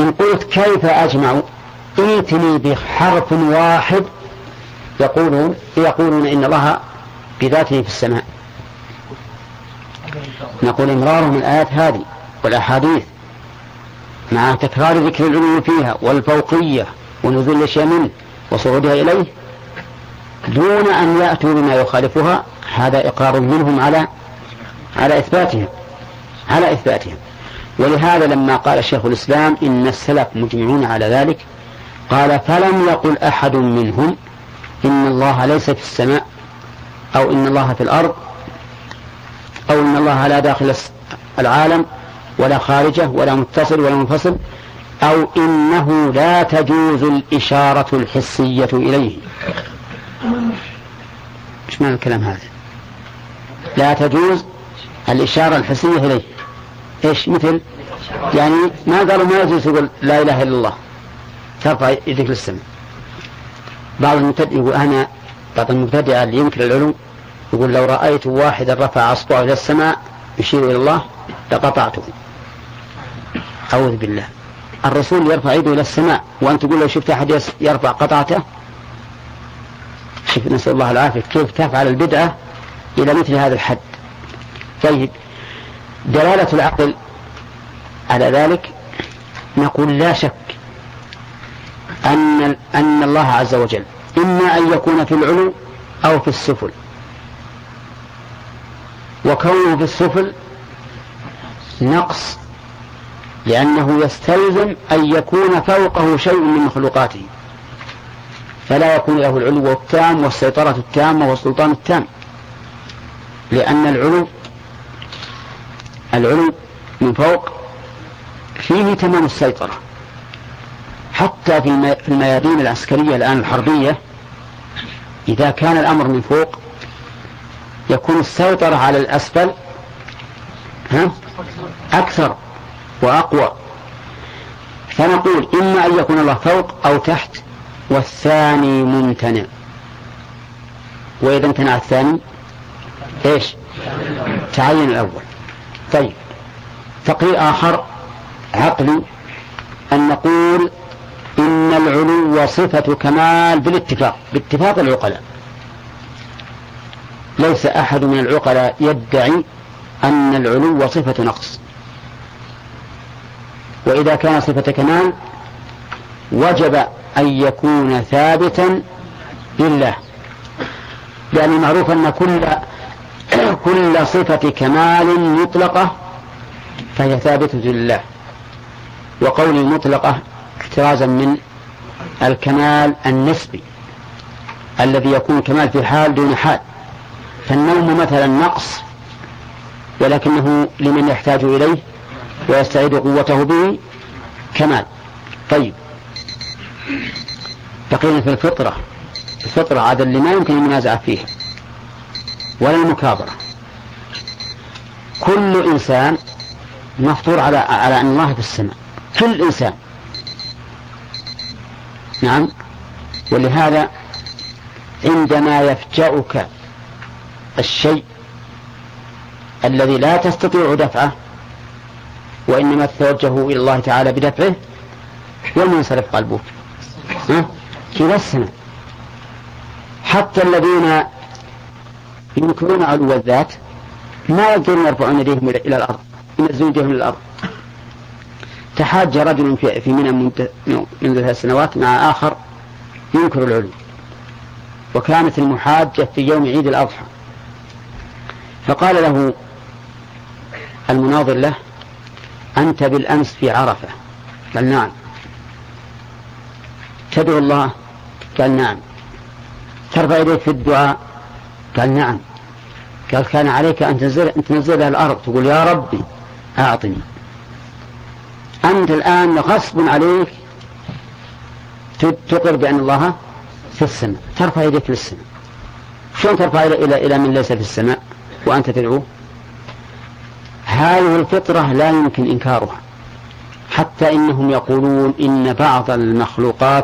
إن قلت كيف أجمع ائتني بحرف واحد يقولون إن الله بذاته في السماء، نقول إمرارهم الآيات هذه والأحاديث مع تكرار ذكر العلو فيها والفوقية ونزول الأشياء منه وصعودها إليه دون أن يأتوا بما يخالفها، هذا إقرار منهم على إثباتها. ولهذا لما قال الشيخ الإسلام إن السلف مجمعون على ذلك قال فلم يقل أحد منهم إن الله ليس في السماء أو إن الله في الأرض أو إن الله لا داخل العالم ولا خارجه ولا متصل ولا منفصل أو إنه لا تجوز الإشارة الحسية إليه. إيش معنى الكلام هذا؟ لا تجوز الإشارة الحسية إليه. إيش مثل؟ يعني ما قالوا ما يجوز تقول لا إله إلا الله ترفع يدك للسماء. بعض المبتدئ اللي ينكر العلو يقول لو رأيت واحدا رفع أصبعه إلى السماء يشير إلى الله لقطعته. أعوذ بالله، الرسول يرفع يده إلى السماء وأنت تقول لو شفت أحد يرفع قطعته. شوف نسأل الله العافية كيف تفعل البدعة إلى مثل هذا الحد. طيب دلالة العقل على ذلك نقول لا شك أن الله عز وجل إما أن يكون في العلو أو في السفل، وكونه في السفل نقص لأنه يستلزم أن يكون فوقه شيء من مخلوقاته، فلا يكون له العلو التام والسيطرة التامة والسلطان التام، لأن العلو من فوق فيه تمام السيطرة. حتى في الميادين العسكرية الآن الحربية إذا كان الأمر من فوق يكون السيطرة على الأسفل أكثر وأقوى. فنقول إما أن يكون الله فوق أو تحت والثاني ممتنع، وإذا امتنع الثاني إيش؟ تعين الأول. طيب تقرير آخر عقلي أن نقول إن العلو صفة كمال باتفاق العقلاء. ليس أحد من العقلاء يدعي أن العلو صفة نقص، وإذا كان صفة كمال وجب أن يكون ثابتا لله، لأن معروف أن كل صفة كمال مطلقة فهي ثابتة لله، وقول المطلقة احترازا من الكمال النسبي الذي يكون كمال في حال دون حال. فالنوم مثلا نقص ولكنه لمن يحتاج إليه ويستعيد قوته به كمال. طيب بقينا في الفطرة هذا اللي ما يمكن المنازعة فيها ولا المكابرة. كل إنسان مفطور على أن الله في السماء، كل إنسان. نعم. ولهذا عندما يفجأك الشيء الذي لا تستطيع دفعه وإنما تتوجه إلى الله تعالى بدفعه وينصرف قلبك كذا السماء. حتى الذين ينكرون علو الذات ما يقدرون يرفعون يديهم إلى الأرض، ينزلون يديهم إلى الأرض. تحاج رجل في منى منذ 3 سنوات مع آخر ينكر العلو، وكانت المحاجة في يوم عيد الأضحى، فقال له المناظر له أنت بالأمس في عرفة؟ قال نعم. تدعو الله؟ قال نعم. ترفع يديك في الدعاء؟ قال نعم. قال كان عليك أن تنزلها الأرض تقول يا ربي أعطني. أنت الآن غصب عليك تقر بأن الله في السماء، ترفع يديك للسماء. شلون ترفع إلى من ليس في السماء وأنت تدعوه؟ هذه الفطرة لا يمكن إنكارها. حتى إنهم يقولون إن بعض المخلوقات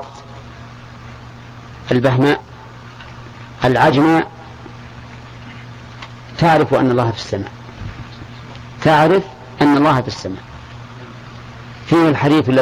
البهماء العجماء تعرف أن الله في السماء، تعرف أن الله في السماء. فيه الحديث